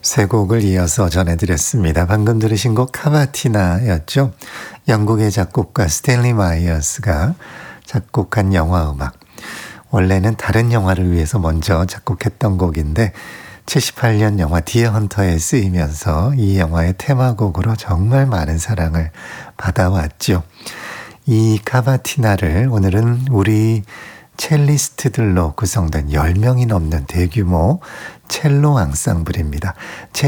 세 곡을 이어서 전해드렸습니다. 방금 들으신 곡 카바티나였죠. 영국의 작곡가 스탠리 마이어스가 작곡한 영화음악. 원래는 다른 영화를 위해서 먼저 작곡했던 곡인데 78년 영화 디어 헌터에 쓰이면서 이 영화의 테마곡으로 정말 많은 사랑을 받아왔죠. 이 카바티나를 오늘은 우리 첼리스트들로 구성된 10명이 넘는 대규모 첼로 앙상블입니다.